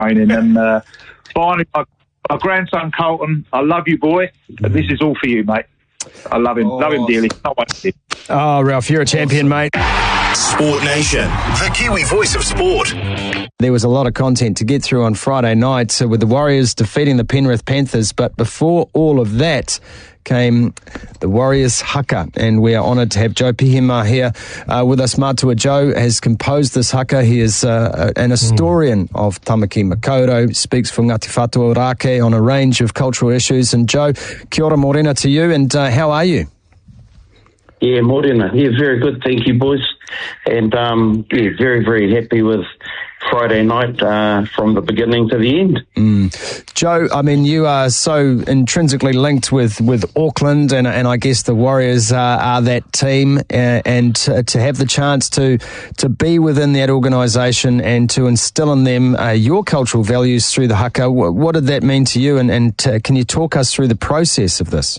training. And finally, my grandson Colton, I love you, boy. But this is all for you, mate. I love him. Love him dearly. No one did. Oh, Ralph, you're a champion, mate. Sport Nation, the Kiwi voice of sport. There was a lot of content to get through on Friday night with the Warriors defeating the Penrith Panthers. But before all of that came the Warriors haka, and we are honoured to have Joe Pihema here with us. Matua Joe has composed this haka. He is an historian of Tamaki Makaurau, speaks for Ngāti Whātua Ōrākei on a range of cultural issues. And Joe, kia ora morena to you, and how are you? Yeah, morena. Yeah, very good. Thank you, boys. And very, very happy with Friday night from the beginning to the end. Joe, I mean, you are so intrinsically linked with Auckland, and I guess the Warriors are that team, and to have the chance to be within that organisation and to instil in them your cultural values through the haka, what did that mean to you, and can you talk us through the process of this?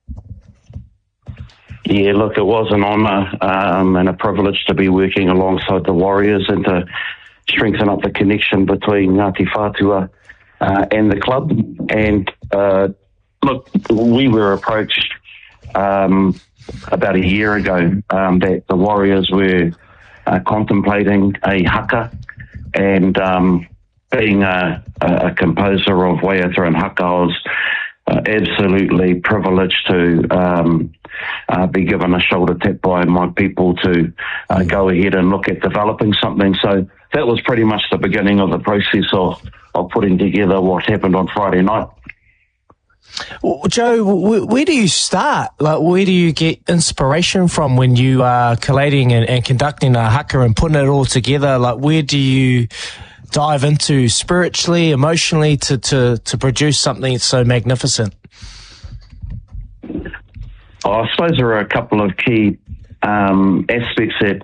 Yeah, look, it was an honour and a privilege to be working alongside the Warriors and to strengthen up the connection between Ngāti Whātua and the club. And look, we were approached about a year ago that the Warriors were contemplating a haka, and being a composer of Waiata and haka, I was absolutely privileged to be given a shoulder tap by my people to go ahead and look at developing something. So that was pretty much the beginning of the process of putting together what happened on Friday night. Well, Joe, where do you start? Like, where do you get inspiration from when you are collating and conducting a haka and putting it all together? Like, where do you dive into spiritually, emotionally to produce something so magnificent? I suppose there are a couple of key aspects that